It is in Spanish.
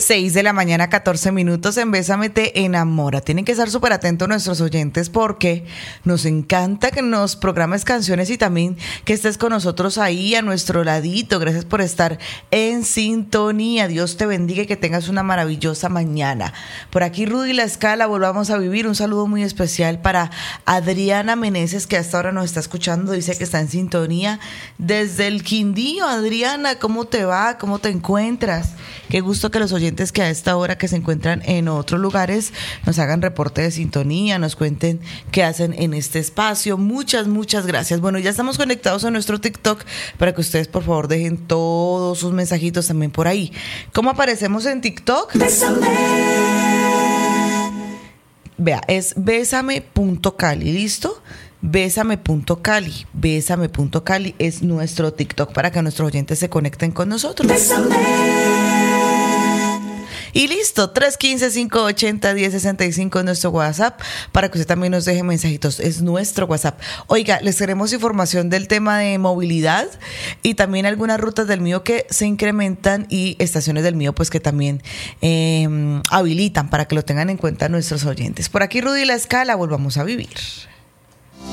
6 de la mañana, 14 minutos en Bésame te enamora. Tienen que estar súper atentos nuestros oyentes porque nos encanta que nos programes canciones y también que estés con nosotros ahí a nuestro ladito. Gracias por estar en sintonía. Dios te bendiga y que tengas una maravillosa mañana. Por aquí Rudy La Escala, volvamos a vivir. Un saludo muy especial para Adriana Meneses, que hasta ahora nos está escuchando. Dice que está en sintonía desde el Quindío. Adriana, ¿cómo te va? ¿Cómo te encuentras? Qué gusto que los oyentes que a esta hora que se encuentran en otros lugares nos hagan reporte de sintonía, nos cuenten qué hacen en este espacio. Muchas gracias. Bueno, ya estamos conectados a nuestro TikTok para que ustedes por favor dejen todos sus mensajitos también por ahí. ¿Cómo aparecemos en TikTok? Bésame. Vea, es bésame.cali, ¿listo? Bésame.cali, bésame.cali es nuestro TikTok para que nuestros oyentes se conecten con nosotros. Bésame. Y listo, 315-580-1065 es nuestro WhatsApp para que usted también nos deje mensajitos. Es nuestro WhatsApp. Oiga, les tenemos información del tema de movilidad y también algunas rutas del mío que se incrementan y estaciones del mío pues que también habilitan para que lo tengan en cuenta nuestros oyentes. Por aquí Rudy La Escala, volvamos a vivir.